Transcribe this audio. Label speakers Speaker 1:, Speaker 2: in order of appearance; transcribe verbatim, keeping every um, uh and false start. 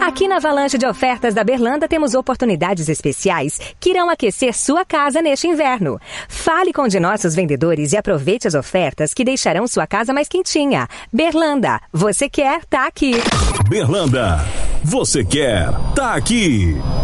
Speaker 1: Aqui na Avalanche de Ofertas da Berlanda temos oportunidades especiais que irão aquecer sua casa neste inverno. Fale com um de nossos vendedores e aproveite as ofertas que deixarão sua casa mais quentinha. Berlanda, você quer, tá aqui.
Speaker 2: Berlanda, você quer, tá aqui.